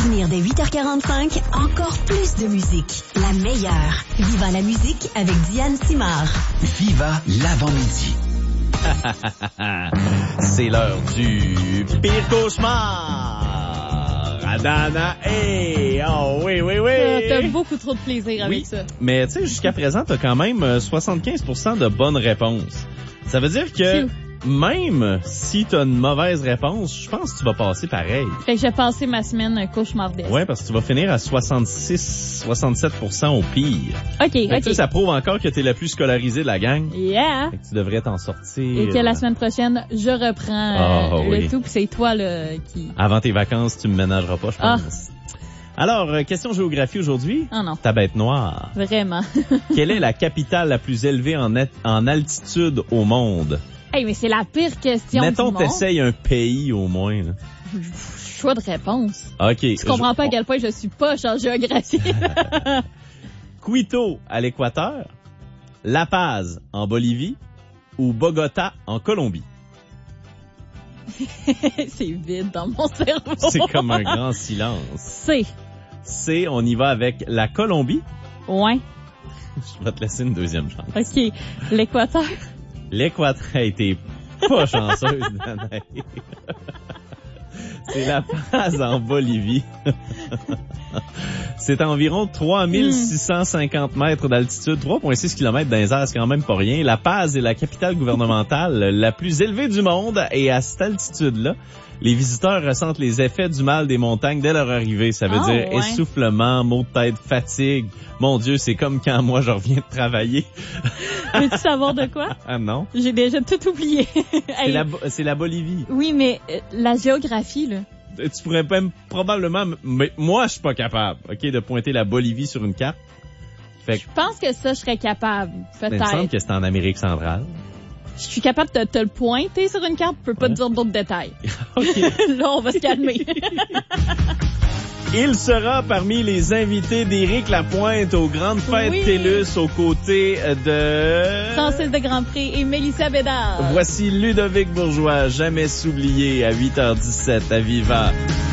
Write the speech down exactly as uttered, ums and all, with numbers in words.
venir dès huit heures quarante-cinq, encore plus de musique. La meilleure. Viva la musique avec Diane Simard. Viva l'avant-midi. C'est l'heure du pire cauchemar. Adana, hey! Oh oui, oui, oui! Euh, t'as beaucoup trop de plaisir avec oui, ça. Mais tu sais, jusqu'à présent, t'as quand même soixante-quinze pour cent de bonnes réponses. Ça veut dire que même si t'as une mauvaise réponse, je pense que tu vas passer pareil. Fait que j'ai passé ma semaine cauchemardesque. Ouais, parce que tu vas finir à soixante-six, soixante-sept pour cent au pire. OK, Fait que OK. ça, ça prouve encore que t'es la plus scolarisée de la gang. Yeah! Fait que tu devrais t'en sortir. Et que la semaine prochaine, je reprends euh, Oh, le oui. tout, puis c'est toi là qui... Avant tes vacances, tu me ménageras pas, je Ah. pense. Alors, euh, question géographie aujourd'hui. Oh non, Ta bête noire. vraiment. Quelle est la capitale la plus élevée en, at- en altitude au monde? Hey, mais c'est la pire question Mettons, du monde. t'essayes un pays au moins. Là. Choix de réponse. OK. Tu comprends Je- pas à quel point je suis poche en géographie. Quito à l'équateur, La Paz en Bolivie ou Bogota en Colombie? C'est vide dans mon cerveau. C'est comme un grand silence. C'est. C, on y va avec la Colombie. Ouais. Je vais te laisser une deuxième chance. OK. L'Équateur. L'Équateur a été pas chanceuse, Danae. C'est La Paz en Bolivie. C'est à environ trois mille six cent cinquante mètres d'altitude, trois virgule six kilomètres dans les airs, c'est quand même pas rien. La Paz est la capitale gouvernementale la plus élevée du monde et à cette altitude-là, les visiteurs ressentent les effets du mal des montagnes dès leur arrivée. Ça veut Oh, dire ouais. essoufflement, maux de tête, fatigue. Mon Dieu, c'est comme quand moi je reviens de travailler. Veux-tu savoir de quoi? Ah non? J'ai déjà tout oublié. C'est Hey, la, Bo- c'est la Bolivie. Oui, mais euh, la géographie, là. Tu pourrais même probablement, mais moi je suis pas capable, ok, de pointer la Bolivie sur une carte. Fait que, Je pense que ça, je serais capable. il me semble Peut-être. que c'est en Amérique centrale. Je suis capable de te le pointer sur une carte, je peux pas Ouais. te dire d'autres détails. Ok. Là, on va se calmer. Il sera parmi les invités d'Éric Lapointe aux grandes fêtes Oui. TELUS aux côtés de... Francis de Grandpré et Mélissa Bédard. Voici Ludovic Bourgeois, jamais s'oublier à huit heures dix-sept à Viva.